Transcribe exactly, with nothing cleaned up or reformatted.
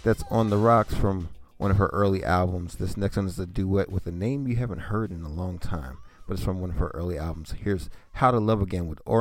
That's On the Rocks from one of her early albums. This next one is a duet with a name you haven't heard in a long time, but it's from one of her early albums. Here's How to Love Again with Oren